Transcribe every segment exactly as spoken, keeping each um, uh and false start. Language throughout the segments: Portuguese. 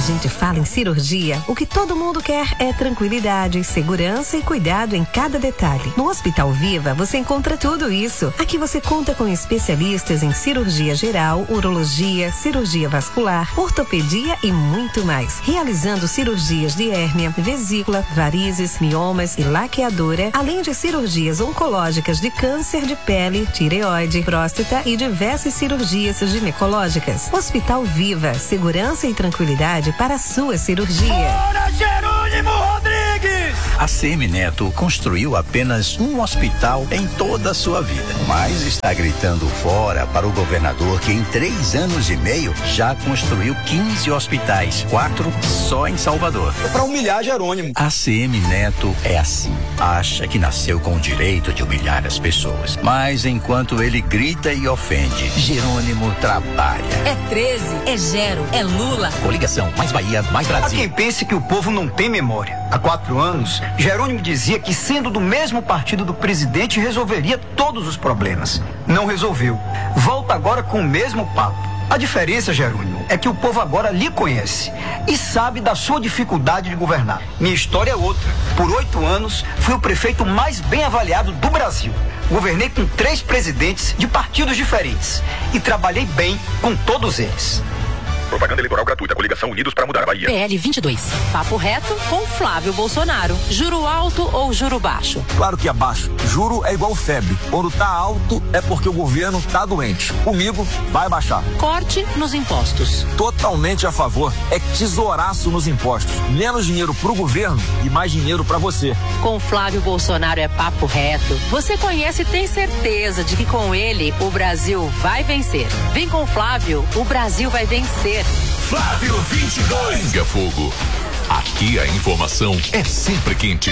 gente fala em cirurgia, o que todo mundo quer é tranquilidade, segurança e cuidado em cada detalhe. No Hospital Viva, você encontra tudo isso. Aqui você conta com especialistas em cirurgia geral, urologia, cirurgia vascular, ortopedia e muito mais. Realizando cirurgias de hérnia, vesícula, varizes, miomas e laqueadura, além de cirurgias oncológicas de câncer de pele, tireoide, próstata e diversas cirurgias ginecológicas. Hospital Viva, segurança e tranquilidade para a sua cirurgia. Bora, Jerônimo Rodrigues! A Semineto construiu apenas um hospital em toda a sua vida, mas está gritando fora para o governador que em três anos e meio já construiu quinze hospitais, quatro só em Salvador. É pra humilhar Jerônimo. A Semineto é assim, acha que nasceu com o direito de humilhar as pessoas, mas enquanto ele grita e ofende, Jerônimo trabalha. É treze, é Gero, é Lula. Coligação, mais Bahia, mais Brasil. Há quem pense que o povo não tem memória. Há quatro anos, Jerônimo dizia que sendo do mesmo partido do presidente resolveria todos os problemas. Não resolveu. Volta agora com o mesmo papo. A diferença, Jerônimo, é que o povo agora lhe conhece e sabe da sua dificuldade de governar. Minha história é outra. Por oito anos, fui o prefeito mais bem avaliado do Brasil. Governei com três presidentes de partidos diferentes e trabalhei bem com todos eles. Propaganda eleitoral gratuita. Coligação Unidos para Mudar a Bahia. P L vinte e dois. Papo reto com Flávio Bolsonaro. Juro alto ou juro baixo? Claro que é baixo. Juro é igual febre. Quando tá alto é porque o governo tá doente. Comigo vai baixar. Corte nos impostos. Totalmente a favor. É tesouraço nos impostos. Menos dinheiro pro governo e mais dinheiro pra você. Com Flávio Bolsonaro é papo reto. Você conhece e tem certeza de que com ele o Brasil vai vencer. Vem com Flávio, o Brasil vai vencer. Flávio vinte e dois. Pinga Fogo. Aqui a informação é sempre quente.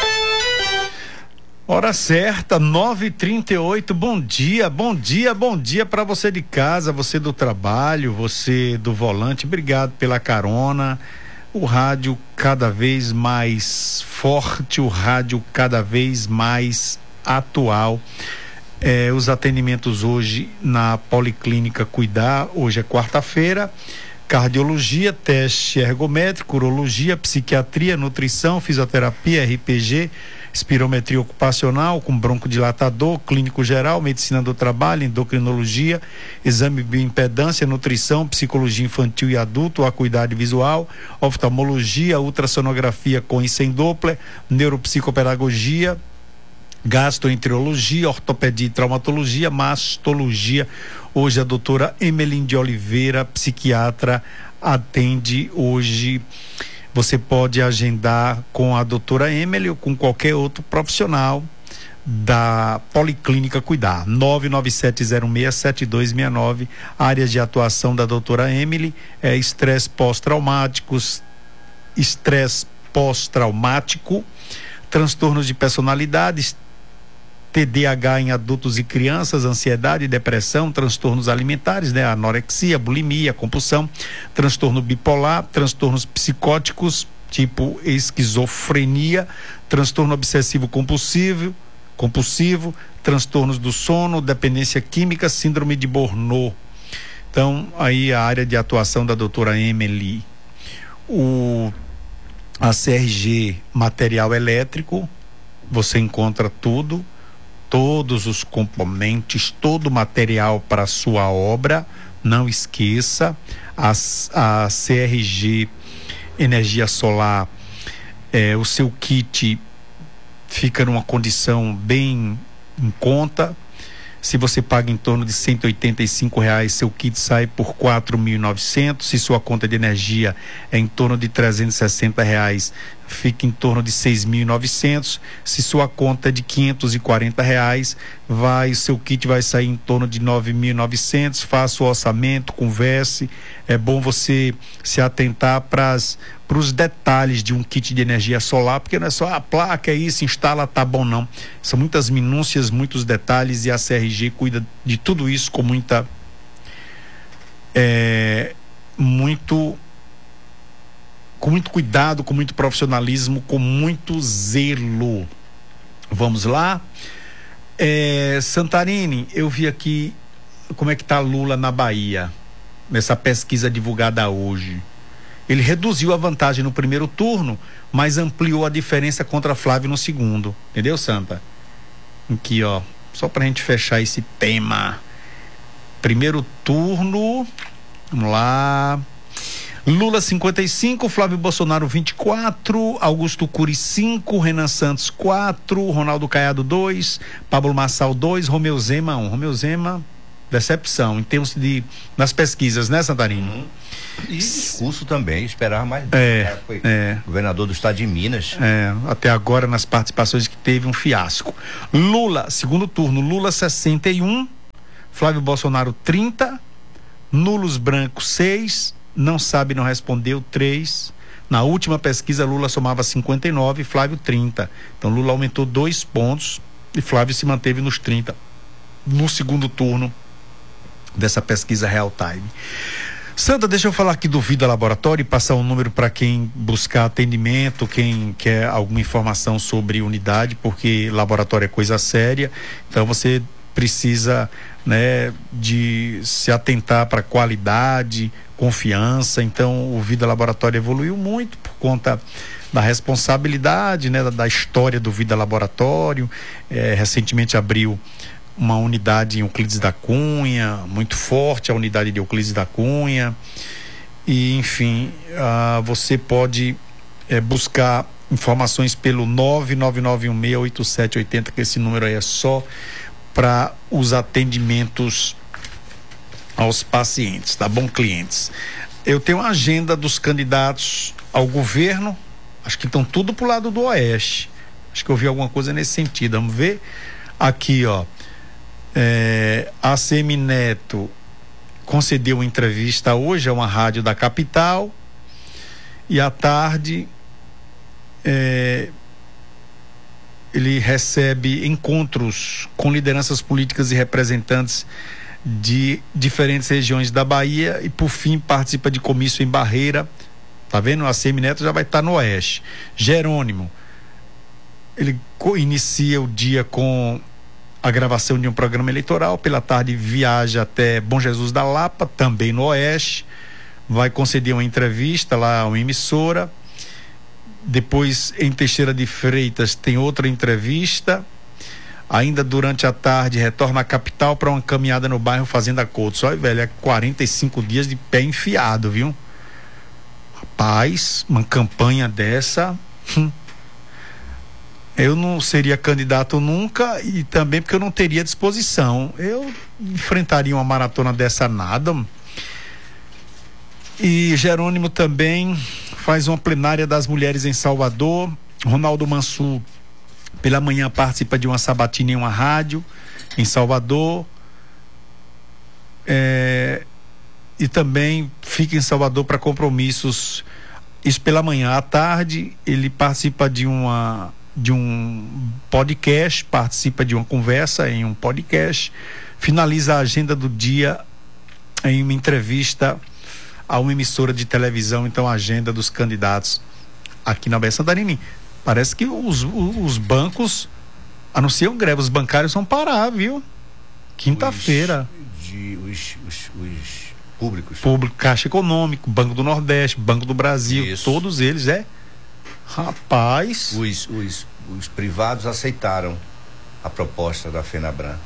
Hora certa, nove e trinta e oito. Bom dia, bom dia, bom dia para você de casa, você do trabalho, você do volante. Obrigado pela carona. O rádio cada vez mais forte, o rádio cada vez mais atual. É, os atendimentos hoje na Policlínica Cuidar, hoje é quarta-feira. Cardiologia, teste ergométrico, urologia, psiquiatria, nutrição, fisioterapia, R P G, espirometria ocupacional com broncodilatador, clínico geral, medicina do trabalho, endocrinologia, exame de bioimpedância, nutrição, psicologia infantil e adulto, acuidade visual, oftalmologia, ultrassonografia com e sem Doppler, neuropsicopedagogia, gastroenterologia, ortopedia e traumatologia, mastologia. Hoje a doutora Emeline de Oliveira, psiquiatra, atende hoje. Você pode agendar com a doutora Emily ou com qualquer outro profissional da Policlínica Cuidar. nove nove sete zero seis sete dois seis nove. Áreas de atuação da doutora Emily é estresse pós-traumático, estresse pós-traumático, transtornos de personalidade, T D A H em adultos e crianças, ansiedade, depressão, transtornos alimentares, né? Anorexia, bulimia, compulsão, transtorno bipolar, transtornos psicóticos, tipo esquizofrenia, transtorno obsessivo compulsivo, compulsivo, transtornos do sono, dependência química, síndrome de Burnout. Então, aí a área de atuação da doutora Emily. O, a C R G material elétrico, você encontra tudo, todos os componentes, todo o material para a sua obra. Não esqueça, a, a C R G Energia Solar, é, o seu kit fica numa condição bem em conta. Se você paga em torno de cento e oitenta e cinco reais, seu kit sai por quatro mil e novecentos. Se sua conta de energia é em torno de trezentos e sessenta reais, fica em torno de seis mil e novecentos. Se sua conta é de quinhentos e quarenta reais, vai, seu kit vai sair em torno de nove mil e novecentos. Faça o orçamento, converse. É bom você se atentar para os detalhes de um kit de energia solar, porque não é só a placa, é isso, instala, tá bom, não. São muitas minúcias, muitos detalhes, e a C R G cuida de tudo isso com muita é, muito com muito cuidado, com muito profissionalismo, com muito zelo. Vamos lá. é, Santarini, eu vi aqui como é que tá Lula na Bahia, nessa pesquisa divulgada hoje. Ele reduziu a vantagem no primeiro turno, mas ampliou a diferença contra Flávio no segundo. Entendeu, Santa? Aqui, ó. Só pra gente fechar esse tema. Primeiro turno. Vamos lá. Lula cinquenta e cinco, Flávio Bolsonaro vinte e quatro, Augusto Cury cinco, Renan Santos quatro, Ronaldo Caiado dois, Pablo Marçal dois, Romeu Zema um. Romeu Zema, decepção em termos de nas pesquisas, né, Santarino? Uhum. E discurso também, esperava mais. É, foi é. Governador do estado de Minas. É, até agora nas participações que teve um fiasco. Lula, segundo turno, Lula sessenta e um, Flávio Bolsonaro trinta, nulos brancos seis, não sabe, não respondeu três. Na última pesquisa Lula somava cinquenta e nove, Flávio trinta. Então Lula aumentou dois pontos e Flávio se manteve nos trinta no segundo turno dessa pesquisa Real Time. Santa, deixa eu falar aqui do Vida Laboratório e passar um número para quem buscar atendimento, quem quer alguma informação sobre unidade, porque laboratório é coisa séria, então você precisa, né, de se atentar para qualidade, confiança. Então o Vida Laboratório evoluiu muito por conta da responsabilidade, né, da, da história do Vida Laboratório. É, recentemente abriu uma unidade em Euclides da Cunha, muito forte a unidade de Euclides da Cunha, e enfim, uh, você pode é, buscar informações pelo nove nove nove um seis oito sete oito zero, que esse número aí é só para os atendimentos aos pacientes, tá bom, clientes? Eu tenho uma agenda dos candidatos ao governo, acho que estão tudo pro lado do Oeste, acho que eu vi alguma coisa nesse sentido. Vamos ver aqui, ó. É, A C M Neto concedeu uma entrevista hoje a uma rádio da capital, e à tarde é, ele recebe encontros com lideranças políticas e representantes de diferentes regiões da Bahia, e por fim participa de comício em Barreira. Tá vendo? A C M Neto já vai estar no Oeste. Jerônimo, ele inicia o dia com a gravação de um programa eleitoral, pela tarde viaja até Bom Jesus da Lapa, também no Oeste, vai conceder uma entrevista lá a uma emissora. Depois em Teixeira de Freitas tem outra entrevista. Ainda durante a tarde retorna à capital para uma caminhada no bairro Fazenda Couto. Só, velho, é quarenta e cinco dias de pé enfiado, viu? Rapaz, uma campanha dessa, hum, eu não seria candidato nunca, e também porque eu não teria disposição. Eu enfrentaria uma maratona dessa nada. E Jerônimo também faz uma plenária das mulheres em Salvador. Ronaldo Mansur pela manhã participa de uma sabatina em uma rádio em Salvador, é, e também fica em Salvador para compromissos. Isso pela manhã. À tarde ele participa de uma de um podcast, participa de uma conversa em um podcast, finaliza a agenda do dia em uma entrevista a uma emissora de televisão. Então a agenda dos candidatos aqui na Bahia. Santarém, parece que os, os bancos anunciam greve, os bancários vão parar, viu? Quinta-feira. Os, de, os, os, os públicos. Público, Caixa Econômico, Banco do Nordeste, Banco do Brasil, isso. Todos eles, é. Rapaz. Os, os, os privados aceitaram a proposta da FENABRAN.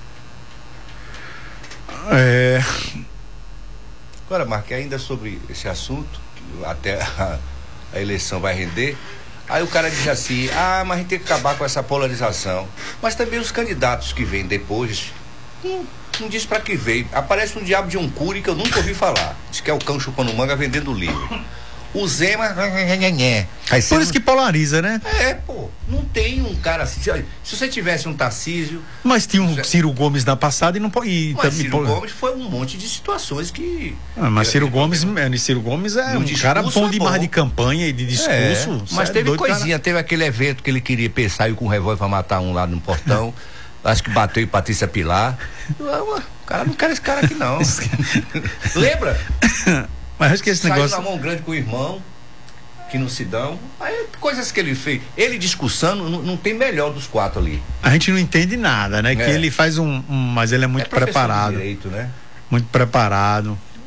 É. Agora, Marque, ainda sobre esse assunto, que até a, a eleição vai render. Aí o cara diz assim: ah, mas a gente tem que acabar com essa polarização. Mas também os candidatos que vêm depois, não, não diz pra que veio. Aparece um diabo de um Cury que eu nunca ouvi falar. Diz que é o cão chupando manga vendendo livro. O Zema. Por isso que polariza, né? É, pô. Não tem um cara assim. Se você tivesse um Tarcísio. Mas tinha um Ciro Gomes na passada e não pode. Mas Ciro polar... Gomes foi um monte de situações que. Ah, mas Ciro Gomes, é, Ciro Gomes é um cara bom demais de campanha e de discurso. É, mas é teve doido, coisinha, cara. Teve aquele evento que ele queria pensar e com um revólver pra matar um lá no portão. Acho que bateu em Patrícia Pilar. O cara não quer esse cara aqui, não. Lembra? Mas acho que esse Saiu negócio. na mão grande com o irmão, que não se dão. Aí, coisas que ele fez. Ele discussando, não, não tem melhor dos quatro ali. A gente não entende nada, né? É. Que ele faz um, um. Mas ele é muito é professor preparado. De direito, né? Muito preparado.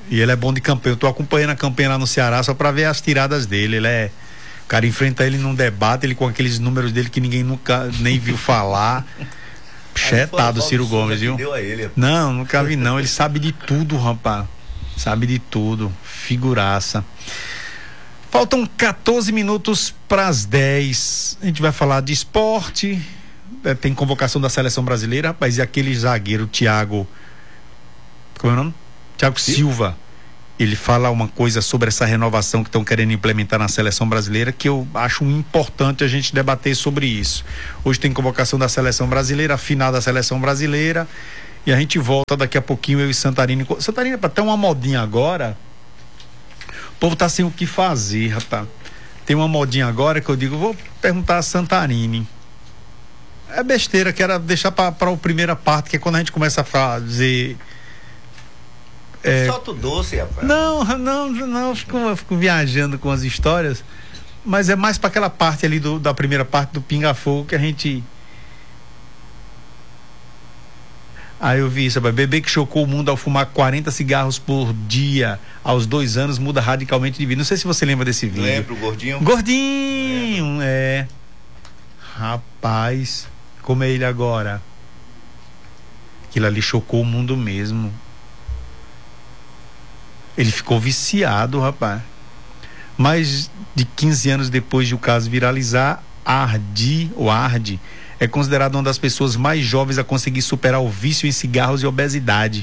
E ele é bom de campanha. Eu tô acompanhando a campanha lá no Ceará só pra ver as tiradas dele. Ele é. O cara enfrenta ele num debate, ele com aqueles números dele que ninguém nunca nem viu falar. Chetado, Ciro Gomes, viu? Deu a ele. Não, nunca vi não. Ele sabe de tudo, rapaz. Sabe de tudo. Figuraça. Faltam quatorze minutos para as dez. A gente vai falar de esporte. É, tem convocação da seleção brasileira, rapaz. E aquele zagueiro, Thiago. Como é o nome? Thiago Sim. Silva. Ele fala uma coisa sobre essa renovação que estão querendo implementar na seleção brasileira, que eu acho importante a gente debater sobre isso. Hoje tem convocação da seleção brasileira, a final da seleção brasileira, e a gente volta daqui a pouquinho, eu e Santarine. Santarine, para ter uma modinha agora, o povo tá sem o que fazer, rapaz. Tem uma modinha agora que eu digo, vou perguntar a Santarine. É besteira, que era deixar para a primeira parte, que é quando a gente começa a fazer... É... Solta o doce, rapaz. Não, não, não, eu fico, eu fico viajando com as histórias, mas é mais para aquela parte ali do, da primeira parte do Pinga Fogo que a gente. Aí eu vi isso, rapaz. Bebê que chocou o mundo ao fumar quarenta cigarros por dia aos dois anos muda radicalmente de vida. Não sei se você lembra desse vídeo. Lembro, o gordinho. Gordinho, Lembro. é. Rapaz, como é ele agora? Aquilo ali chocou o mundo mesmo. Ele ficou viciado, rapaz. Mais de quinze anos depois de o caso viralizar, Ardi, ou Ardi, é considerado uma das pessoas mais jovens a conseguir superar o vício em cigarros e obesidade.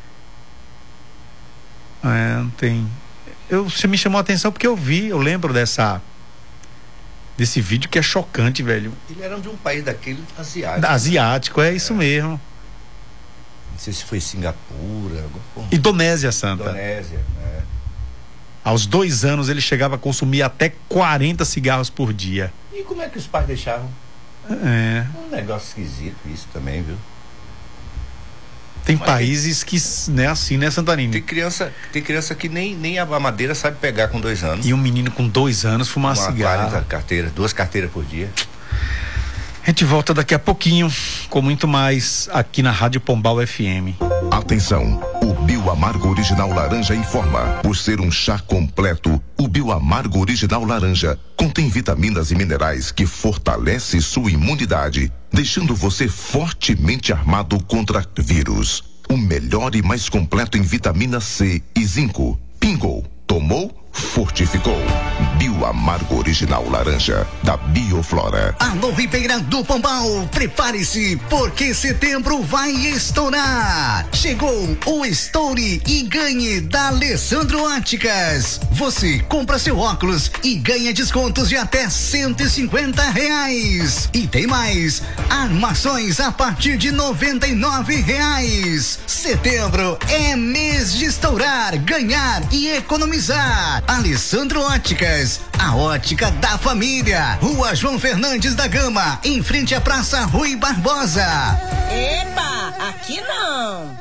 É, não tem... Eu, você me chamou a atenção porque eu vi, eu lembro dessa... desse vídeo que é chocante, velho. Ele era de um país daquele asiático. Asiático, é isso é. mesmo. Não sei se foi Singapura. Algum... Indonésia, Santa. Indonésia, né? Aos dois anos ele chegava a consumir até quarenta cigarros por dia. E como é que os pais deixavam? É. Um negócio esquisito isso também, viu? Tem Mas países tem... que, né, assim, né, Santarine? Tem criança, tem criança que nem, nem a madeira sabe pegar com dois anos. E um menino com dois anos fumar Uma cigarro. quarenta carteiras, duas carteiras por dia. A gente volta daqui a pouquinho com muito mais aqui na Rádio Pombal F M. Atenção, o Bioamargo Original Laranja informa. Por ser um chá completo, o Bioamargo Original Laranja contém vitaminas e minerais que fortalece sua imunidade, deixando você fortemente armado contra vírus. O melhor e mais completo em vitamina C e zinco. Pingou, tomou, fortificou. Bioamargo Original Laranja, da Bioflora. Alô, Ribeira do Pombal, prepare-se, porque setembro vai estourar. Chegou o Estoure e Ganhe da Alessandro Óticas. Você compra seu óculos e ganha descontos de até cento e cinquenta reais. E tem mais, armações a partir de noventa e nove reais. Setembro é mês de estourar, ganhar e economizar. Alessandro Óticas, a ótica da família. Rua João Fernandes da Gama, em frente à Praça Rui Barbosa. Epa, aqui não.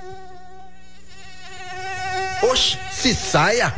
Oxe, se saia.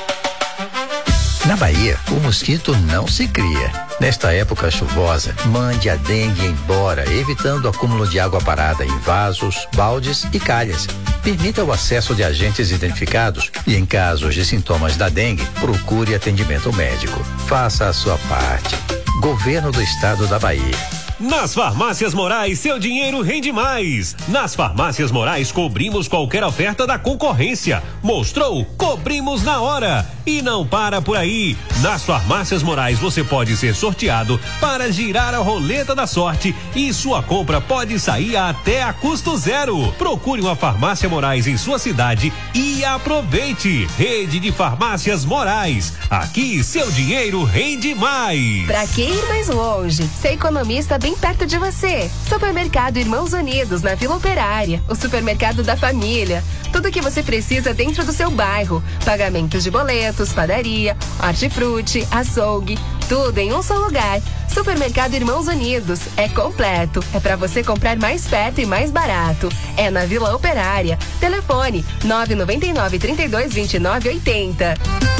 Na Bahia, o mosquito não se cria. Nesta época chuvosa, mande a dengue embora, evitando o acúmulo de água parada em vasos, baldes e calhas. Permita o acesso de agentes identificados e, em casos de sintomas da dengue, procure atendimento médico. Faça a sua parte. Governo do Estado da Bahia. Nas Farmácias Morais, seu dinheiro rende mais. Nas Farmácias Morais, cobrimos qualquer oferta da concorrência. Mostrou? Cobrimos na hora. E não para por aí. Nas Farmácias Morais, você pode ser sorteado para girar a roleta da sorte e sua compra pode sair até a custo zero. Procure uma Farmácia Morais em sua cidade e aproveite. Rede de Farmácias Morais. Aqui, seu dinheiro rende mais. Pra que ir mais longe? Ser economista bem perto de você. Supermercado Irmãos Unidos, na Vila Operária. O supermercado da família. Tudo o que você precisa dentro do seu bairro. Pagamentos de boletos, padaria, hortifruti, açougue. Tudo em um só lugar. Supermercado Irmãos Unidos. É completo. É pra você comprar mais perto e mais barato. É na Vila Operária. Telefone nove nove nove, trinta e dois, vinte e nove, oitenta.